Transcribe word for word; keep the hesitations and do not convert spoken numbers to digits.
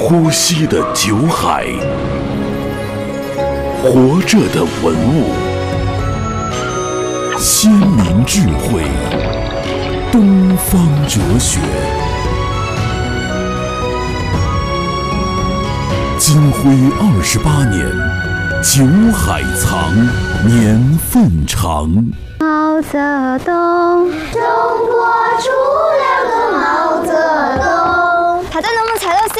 呼吸的酒海，活着的文物，先民智慧，东方哲学。金辉二十八年，酒海藏，年份长。 毛泽东，中国出了个毛泽东。他在农牧采购 C